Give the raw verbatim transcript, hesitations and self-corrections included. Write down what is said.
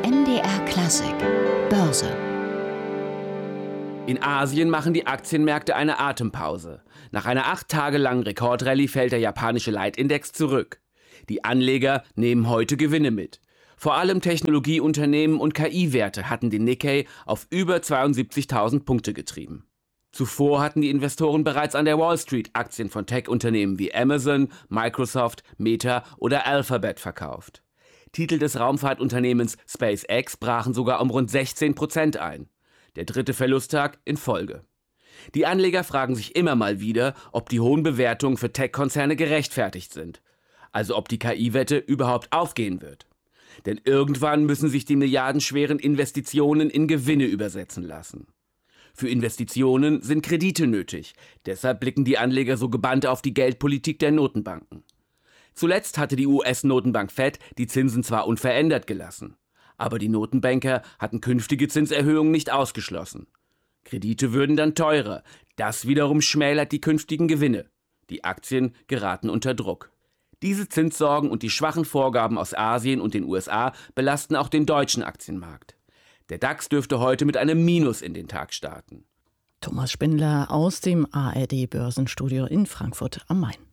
M D R Klassik Börse. In Asien machen die Aktienmärkte eine Atempause. Nach einer acht Tage langen Rekordrallye fällt der japanische Leitindex zurück. Die Anleger nehmen heute Gewinne mit. Vor allem Technologieunternehmen und K I-Werte hatten den Nikkei auf über zweiundsiebzigtausend Punkte getrieben. Zuvor hatten die Investoren bereits an der Wall Street Aktien von Tech-Unternehmen wie Amazon, Microsoft, Meta oder Alphabet verkauft. Titel des Raumfahrtunternehmens SpaceX brachen sogar um rund sechzehn Prozent ein. Der dritte Verlusttag in Folge. Die Anleger fragen sich immer mal wieder, ob die hohen Bewertungen für Tech-Konzerne gerechtfertigt sind. Also ob die K I-Wette überhaupt aufgehen wird. Denn irgendwann müssen sich die milliardenschweren Investitionen in Gewinne übersetzen lassen. Für Investitionen sind Kredite nötig. Deshalb blicken die Anleger so gebannt auf die Geldpolitik der Notenbanken. Zuletzt hatte die U S-Notenbank Fed die Zinsen zwar unverändert gelassen, aber die Notenbanker hatten künftige Zinserhöhungen nicht ausgeschlossen. Kredite würden dann teurer. Das wiederum schmälert die künftigen Gewinne. Die Aktien geraten unter Druck. Diese Zinssorgen und die schwachen Vorgaben aus Asien und den U S A belasten auch den deutschen Aktienmarkt. Der DAX dürfte heute mit einem Minus in den Tag starten. Thomas Spindler aus dem A R D-Börsenstudio in Frankfurt am Main.